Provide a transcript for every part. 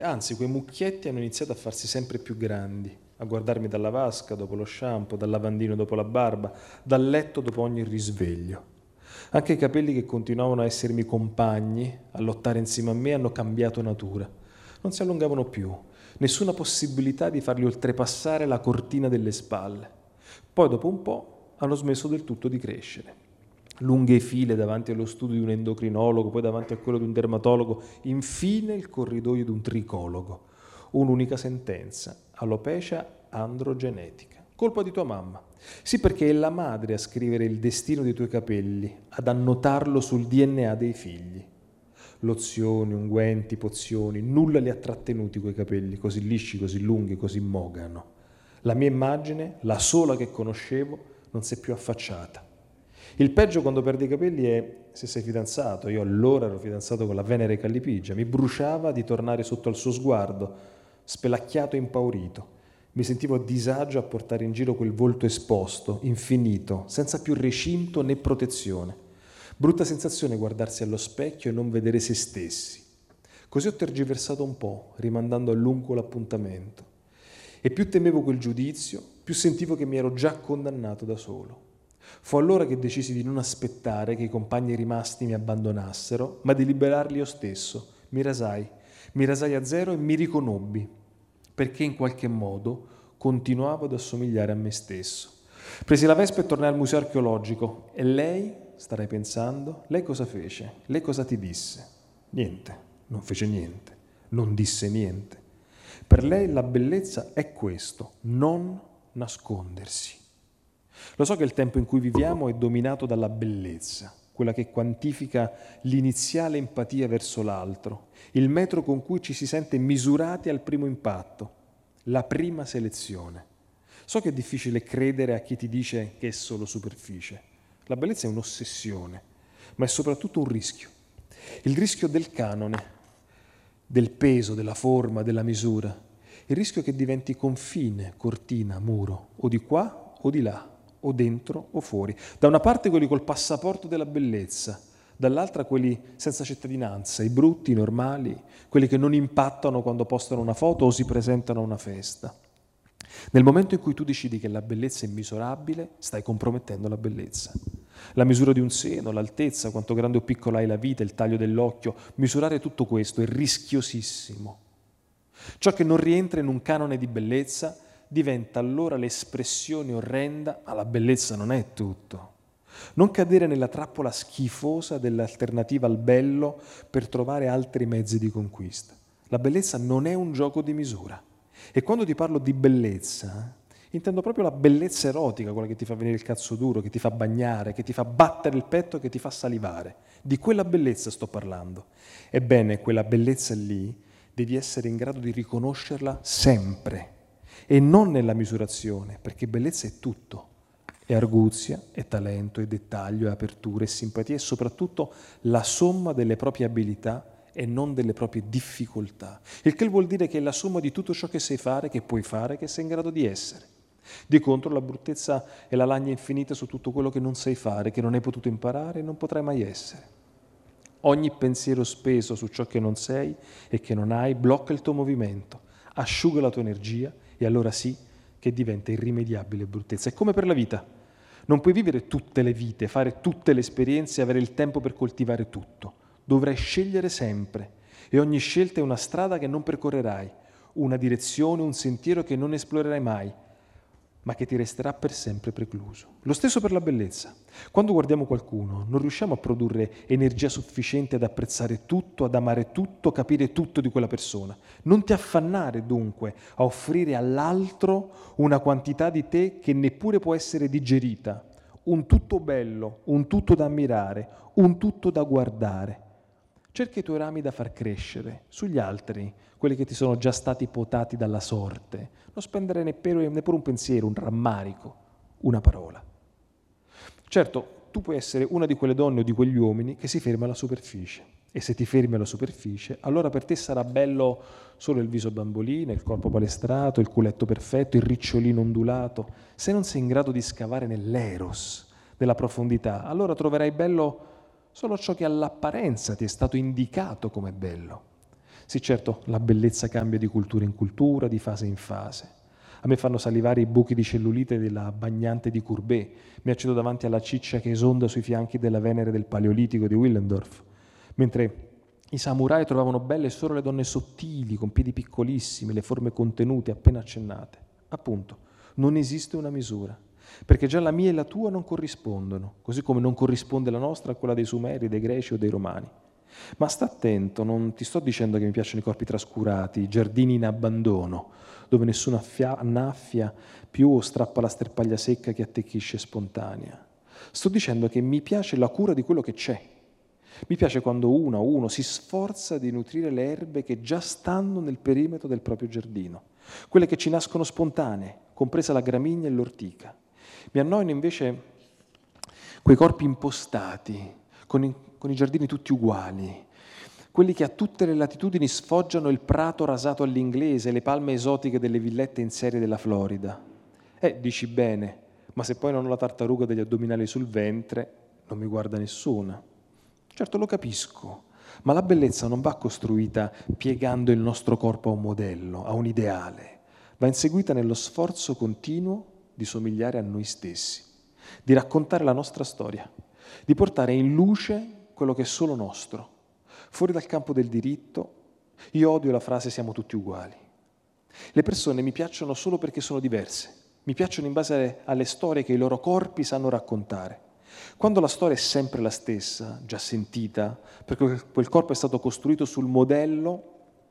Anzi, quei mucchietti hanno iniziato a farsi sempre più grandi, a guardarmi dalla vasca dopo lo shampoo, dal lavandino dopo la barba, dal letto dopo ogni risveglio. Anche i capelli che continuavano a essermi compagni, a lottare insieme a me, hanno cambiato natura. Non si allungavano più, nessuna possibilità di farli oltrepassare la cortina delle spalle. Poi, dopo un po', hanno smesso del tutto di crescere. Lunghe file davanti allo studio di un endocrinologo, poi davanti a quello di un dermatologo, infine il corridoio di un tricologo. Un'unica sentenza: alopecia androgenetica. Colpa di tua mamma. Sì, perché è la madre a scrivere il destino dei tuoi capelli, ad annotarlo sul DNA dei figli. Lozioni, unguenti, pozioni, nulla li ha trattenuti quei capelli, così lisci, così lunghi, così mogano. La mia immagine, la sola che conoscevo, non si è più affacciata. Il peggio quando perdi i capelli è se sei fidanzato. Io allora ero fidanzato con la Venere Callipigia. Mi bruciava di tornare sotto al suo sguardo, spelacchiato e impaurito. Mi sentivo a disagio a portare in giro quel volto esposto, infinito, senza più recinto né protezione. Brutta sensazione guardarsi allo specchio e non vedere se stessi. Così ho tergiversato un po', rimandando a lungo l'appuntamento. E più temevo quel giudizio, più sentivo che mi ero già condannato da solo. Fu allora che decisi di non aspettare che i compagni rimasti mi abbandonassero, ma di liberarli io stesso. Mi rasai a zero e mi riconobbi, perché in qualche modo continuavo ad assomigliare a me stesso. Presi la Vespa e tornai al museo archeologico. E lei, starai pensando, lei cosa fece? Lei cosa ti disse? Niente, non fece niente, non disse niente. Per lei la bellezza è questo, non nascondersi. Lo so che il tempo in cui viviamo è dominato dalla bellezza, quella che quantifica l'iniziale empatia verso l'altro, il metro con cui ci si sente misurati al primo impatto, la prima selezione. So che è difficile credere a chi ti dice che è solo superficie. La bellezza è un'ossessione, ma è soprattutto un rischio. Il rischio del canone, del peso, della forma, della misura. Il rischio che diventi confine, cortina, muro, o di qua o di là, o dentro o fuori. Da una parte quelli col passaporto della bellezza, dall'altra quelli senza cittadinanza, i brutti, i normali, quelli che non impattano quando postano una foto o si presentano a una festa. Nel momento in cui tu decidi che la bellezza è misurabile, stai compromettendo la bellezza. La misura di un seno, l'altezza, quanto grande o piccola hai la vita, il taglio dell'occhio, misurare tutto questo è rischiosissimo. Ciò che non rientra in un canone di bellezza diventa allora l'espressione orrenda, ma la bellezza non è tutto. Non cadere nella trappola schifosa dell'alternativa al bello per trovare altri mezzi di conquista. La bellezza non è un gioco di misura. E quando ti parlo di bellezza, intendo proprio la bellezza erotica, quella che ti fa venire il cazzo duro, che ti fa bagnare, che ti fa battere il petto, che ti fa salivare. Di quella bellezza sto parlando. Ebbene, quella bellezza lì devi essere in grado di riconoscerla sempre e non nella misurazione, perché bellezza è tutto. È arguzia, è talento, è dettaglio, è apertura, è simpatia e soprattutto la somma delle proprie abilità e non delle proprie difficoltà. Il che vuol dire che è la somma di tutto ciò che sai fare, che puoi fare, che sei in grado di essere. Di contro la bruttezza è la lagna infinita su tutto quello che non sai fare, che non hai potuto imparare e non potrai mai essere. Ogni pensiero speso su ciò che non sei e che non hai blocca il tuo movimento, asciuga la tua energia e allora sì che diventa irrimediabile bruttezza. È come per la vita. Non puoi vivere tutte le vite, fare tutte le esperienze e avere il tempo per coltivare tutto. Dovrai scegliere sempre e ogni scelta è una strada che non percorrerai, una direzione, un sentiero che non esplorerai mai, ma che ti resterà per sempre precluso. Lo stesso per la bellezza. Quando guardiamo qualcuno non riusciamo a produrre energia sufficiente ad apprezzare tutto, ad amare tutto, capire tutto di quella persona. Non ti affannare dunque a offrire all'altro una quantità di te che neppure può essere digerita, un tutto bello, un tutto da ammirare, un tutto da guardare. Cerca i tuoi rami da far crescere, sugli altri, quelli che ti sono già stati potati dalla sorte. Non spendere neppure un pensiero, un rammarico, una parola. Certo, tu puoi essere una di quelle donne o di quegli uomini che si ferma alla superficie. E se ti fermi alla superficie, allora per te sarà bello solo il viso bambolino, il corpo palestrato, il culetto perfetto, il ricciolino ondulato. Se non sei in grado di scavare nell'eros, nella profondità, allora troverai bello solo ciò che all'apparenza ti è stato indicato come bello. Sì, certo, la bellezza cambia di cultura in cultura, di fase in fase. A me fanno salivare i buchi di cellulite della bagnante di Courbet, mi accedo davanti alla ciccia che esonda sui fianchi della Venere del Paleolitico di Willendorf, mentre i samurai trovavano belle solo le donne sottili, con piedi piccolissimi, le forme contenute, appena accennate. Appunto, non esiste una misura, perché già la mia e la tua non corrispondono, così come non corrisponde la nostra a quella dei Sumeri, dei Greci o dei Romani. Ma sta attento, non ti sto dicendo che mi piacciono i corpi trascurati, i giardini in abbandono, dove nessuno annaffia più o strappa la sterpaglia secca che attecchisce spontanea. Sto dicendo che mi piace la cura di quello che c'è. Mi piace quando una o uno si sforza di nutrire le erbe che già stanno nel perimetro del proprio giardino, quelle che ci nascono spontanee, compresa la gramigna e l'ortica. Mi annoiano invece quei corpi impostati, con i giardini tutti uguali, quelli che a tutte le latitudini sfoggiano il prato rasato all'inglese, le palme esotiche delle villette in serie della Florida. Dici bene, ma se poi non ho la tartaruga degli addominali sul ventre, non mi guarda nessuna. Certo, lo capisco, ma la bellezza non va costruita piegando il nostro corpo a un modello, a un ideale. Va inseguita nello sforzo continuo di somigliare a noi stessi, di raccontare la nostra storia, di portare in luce quello che è solo nostro. Fuori dal campo del diritto, io odio la frase siamo tutti uguali. Le persone mi piacciono solo perché sono diverse, mi piacciono in base alle storie che i loro corpi sanno raccontare. Quando la storia è sempre la stessa, già sentita, perché quel corpo è stato costruito sul modello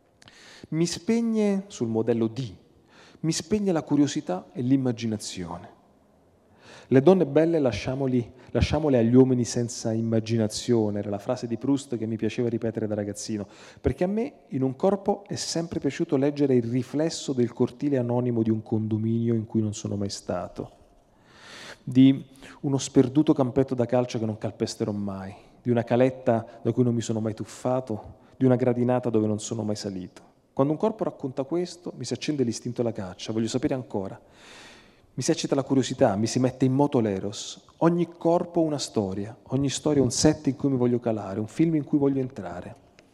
D, mi spegne la curiosità e l'immaginazione. Le donne belle lasciamole agli uomini senza immaginazione, era la frase di Proust che mi piaceva ripetere da ragazzino, perché a me in un corpo è sempre piaciuto leggere il riflesso del cortile anonimo di un condominio in cui non sono mai stato, di uno sperduto campetto da calcio che non calpesterò mai, di una caletta da cui non mi sono mai tuffato, di una gradinata dove non sono mai salito. Quando un corpo racconta questo, mi si accende l'istinto alla caccia, voglio sapere ancora. Mi si eccita la curiosità, mi si mette in moto l'eros. Ogni corpo una storia, ogni storia un set in cui mi voglio calare, un film in cui voglio entrare.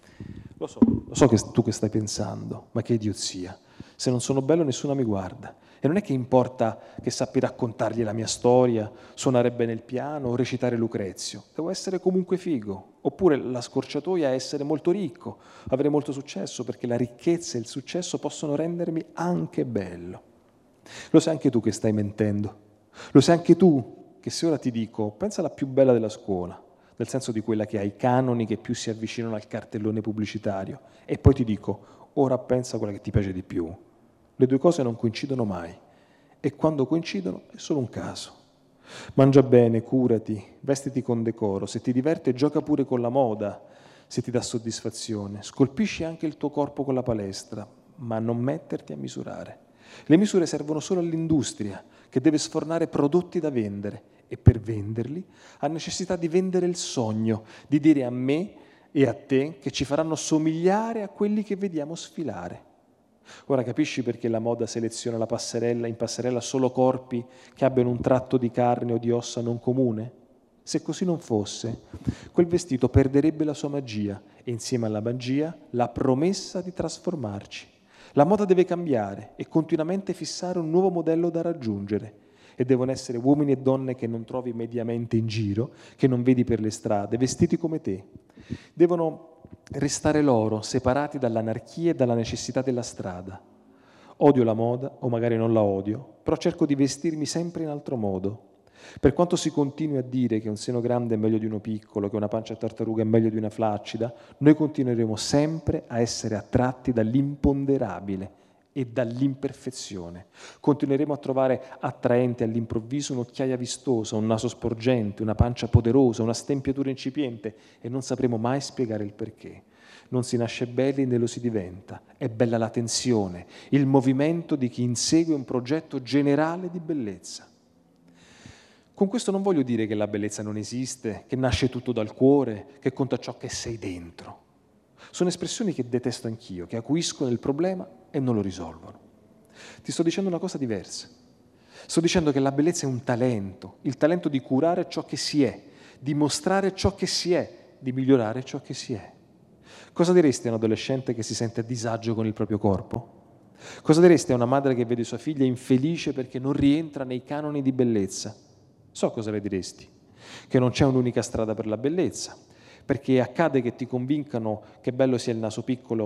Lo so che tu che stai pensando, ma che idiozia. Se non sono bello nessuno mi guarda. E non è che importa che sappi raccontargli la mia storia, suonare bene il piano o recitare Lucrezio. Devo essere comunque figo. Oppure la scorciatoia è essere molto ricco, avere molto successo, perché la ricchezza e il successo possono rendermi anche bello. Lo sai anche tu che stai mentendo. Lo sai anche tu che se ora ti dico, pensa alla più bella della scuola, nel senso di quella che ha i canoni che più si avvicinano al cartellone pubblicitario, e poi ti dico, ora pensa a quella che ti piace di più. Le due cose non coincidono mai, e quando coincidono è solo un caso. Mangia bene, curati, vestiti con decoro, se ti diverte gioca pure con la moda, se ti dà soddisfazione, scolpisci anche il tuo corpo con la palestra, ma non metterti a misurare. Le misure servono solo all'industria, che deve sfornare prodotti da vendere, e per venderli ha necessità di vendere il sogno, di dire a me e a te che ci faranno somigliare a quelli che vediamo sfilare. Ora capisci perché la moda seleziona in passerella solo corpi che abbiano un tratto di carne o di ossa non comune? Se così non fosse, quel vestito perderebbe la sua magia e insieme alla magia la promessa di trasformarci. La moda deve cambiare e continuamente fissare un nuovo modello da raggiungere, e devono essere uomini e donne che non trovi mediamente in giro, che non vedi per le strade, vestiti come te. Devono restare loro, separati dall'anarchia e dalla necessità della strada. Odio la moda, o magari non la odio, però cerco di vestirmi sempre in altro modo. Per quanto si continui a dire che un seno grande è meglio di uno piccolo, che una pancia a tartaruga è meglio di una flaccida, noi continueremo sempre a essere attratti dall'imponderabile e dall'imperfezione. Continueremo a trovare attraente all'improvviso un'occhiaia vistosa, un naso sporgente, una pancia poderosa, una stempiatura incipiente, e non sapremo mai spiegare il perché. Non si nasce belli né lo si diventa. È bella la tensione, il movimento di chi insegue un progetto generale di bellezza. Con questo non voglio dire che la bellezza non esiste, che nasce tutto dal cuore, che conta ciò che sei dentro. Sono espressioni che detesto anch'io, che acuiscono il problema e non lo risolvono. Ti sto dicendo una cosa diversa. Sto dicendo che la bellezza è un talento, il talento di curare ciò che si è, di mostrare ciò che si è, di migliorare ciò che si è. Cosa diresti a un adolescente che si sente a disagio con il proprio corpo? Cosa diresti a una madre che vede sua figlia infelice perché non rientra nei canoni di bellezza? So cosa le diresti, che non c'è un'unica strada per la bellezza, perché accade che ti convincano che bello sia il naso piccolo